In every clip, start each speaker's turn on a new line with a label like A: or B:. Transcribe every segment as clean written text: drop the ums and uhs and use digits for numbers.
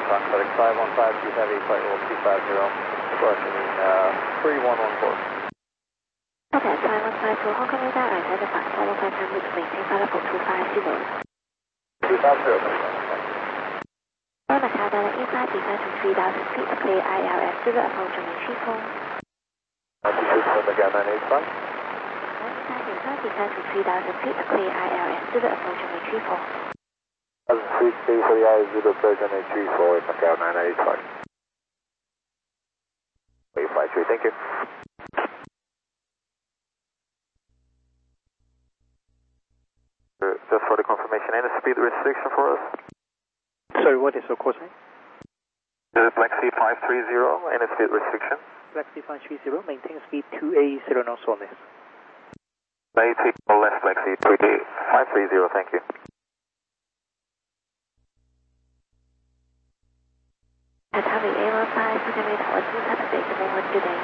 A: Fox FedEx 515, you have a flight level 250, approaching 3114.
B: Okay, 5152, Hong Kong radar, right at the back, follow 500, maintain flight level 250.
A: 250.
B: Macau Delta inside descend to 3,000 feet, clear ILS, zero approach on entry phone.
A: Macau 985.
B: Inside descend to 3,000 feet, clear ILS, zero approach on entry phone.
A: 1000 feet, clear for the ILS, zero approach on entry for Macau 985. 853, thank you. Just for the confirmation, any speed restriction for us?
C: Sorry, what is your course name?
A: This is Black Sea 530, any speed restriction?
C: Black Sea 530, maintain speed 280 knots on this.
A: 80 or less Black Sea 530, thank you.
B: Atari A15, Phuket Tower 276, over today.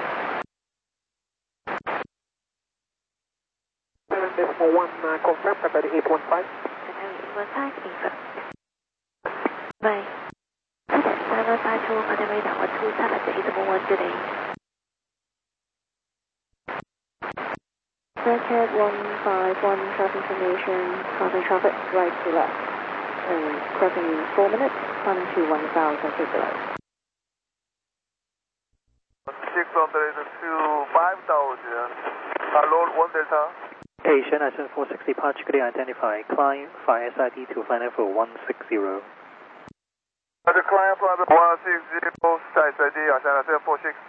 C: 741, confirm, Atari 815.
B: Atari 815, confirm. Bye. FedEx 752, Phuket Tower 276, over today.
D: Circuit 151, traffic information, crossing traffic right to left. And crossing 4 minutes, coming to 1,000 feet below.
A: 600 to 5,000, load 1 Delta.
C: Hey, Shanghai 460, particularly identify, climb, fire SID to final for 160.
A: The climb for the 160, site ID, Shanghai 460.